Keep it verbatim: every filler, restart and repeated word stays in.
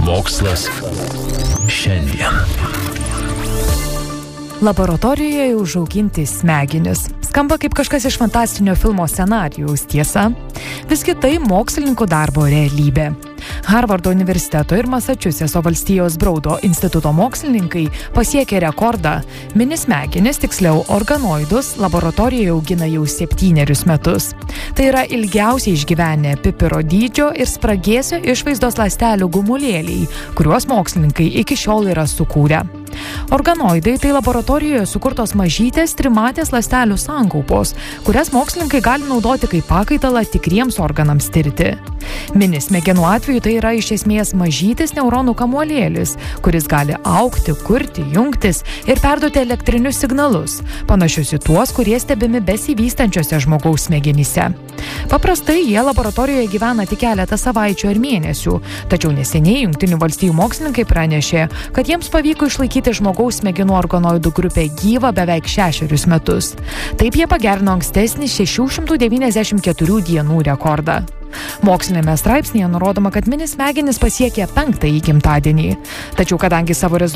Mokslas šiandien. Laboratorijoje užauginti smegenis. Skamba kaip kažkas iš fantastinio filmo scenarijaus, tiesa? Visgi tai mokslininkų darbo realybė. Harvardo universiteto ir Masačusetso valstijos Braudo instituto mokslininkai pasiekė rekordą. Mini smegenis, tiksliau organoidus, laboratorijoje augina jau septynerius metus. Tai yra ilgiausiai išgyvenę pipiro dydžio ir spragėsio išvaizdos ląstelių gumulėliai, kuriuos mokslininkai iki šiol yra sukūrę. Organoidai tai laboratorijoje sukurtos mažytės trimatės ląstelių sankaupos, kurias mokslininkai gali naudoti kaip pakaitalą tikriems organams tirti. Mini smegenų atveju tai yra iš esmės mažytis neuronų kamuolėlis, kuris gali augti, kurti, jungtis ir perduoti elektrinius signalus, panašius į tuos, kurie stebimi besivystančiose žmogaus smegenyse. Paprastai jie laboratorijoje gyvena tik keletą savaičių ar mėnesių, tačiau neseniai Jungtinių valstijų mokslininkai pranešė, kad jiems pavyko išlaikyti žmogaus smegenų organoidų grupę gyvą beveik šešerius metus. Taip jie pagerino ankstesnį šešių šimtų devyniasdešimt keturių dienų rekordą. Mokslinėme straipsnėje nurodoma, kad mini smegenys pasiekė penktąjį gimtadienį. Tačiau kadangi savo rezultatus